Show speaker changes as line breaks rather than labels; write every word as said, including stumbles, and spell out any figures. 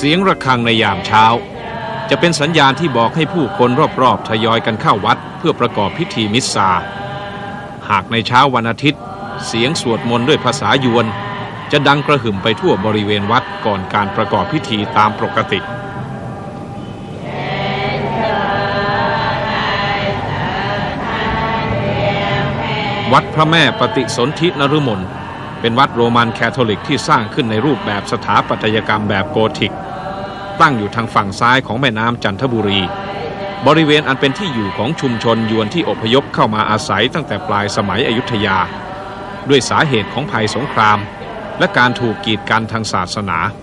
สียงระฆังในยามเช้าจะเป็นสัญญาณที่บอกให้ผู้คนรอบๆทยอยกันเข้าวัดเพื่อประกอบพิธีมิสซาหากในเช้าวันอาทิตย์เสียงสวดมนต์ด้วยภาษายวนจะดังกระหึ่มไปทั่วบริเวณวัดก่อนการประกอบพิธีตามปกติวัดพระแม่ปฏิสนธินฤมลเป็นวัดโรมันแคทอลิกที่สร้างขึ้นในรูปแบบสถาปัตยกรรมแบบโกธิกตั้งอยู่ทางฝั่งซ้ายของแม่น้ำจันทบุรีบริเวณอันเป็นที่อยู่ของชุมชนยวนที่อพยพเข้ามาอาศัยตั้งแต่ปลายสมัยอยุธยาด้วยสาเหตุของภัยสงครามและการถูกกีดกันทางศาสนา